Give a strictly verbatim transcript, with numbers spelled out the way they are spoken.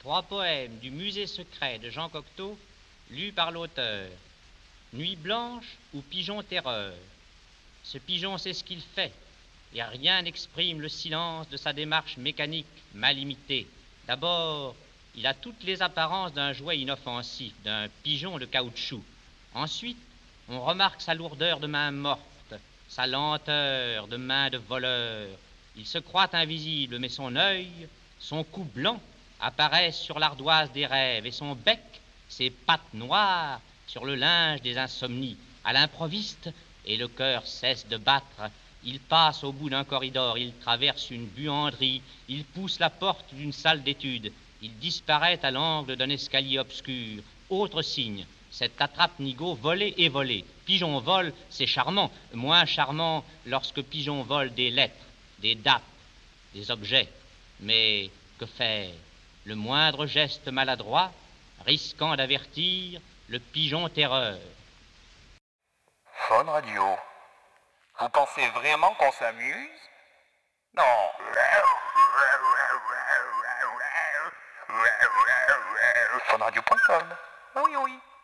Trois poèmes du Musée secret de Jean Cocteau, lus par l'auteur. Nuit blanche ou pigeon terreur. Ce pigeon sait ce qu'il fait, et rien n'exprime le silence de sa démarche mécanique mal imitée. D'abord, il a toutes les apparences d'un jouet inoffensif, d'un pigeon de caoutchouc. Ensuite, on remarque sa lourdeur de main morte, sa lenteur de main de voleur. Il se croit invisible, mais son œil, son cou blanc, apparaissent sur l'ardoise des rêves, et son bec, ses pattes noires, sur le linge des insomnies. À l'improviste, et le cœur cesse de battre, il passe au bout d'un corridor, il traverse une buanderie, il pousse la porte d'une salle d'études, il disparaît à l'angle d'un escalier obscur. Autre signe, cet attrape-nigaud volé et volé. Pigeon vole, c'est charmant, moins charmant lorsque pigeon vole des lettres, des dates, des objets. Mais que faire? Le moindre geste maladroit, risquant d'avertir le pigeon terreur. Fun Radio. Vous pensez vraiment qu'on s'amuse? Non. Funradio point com. Oui, oui.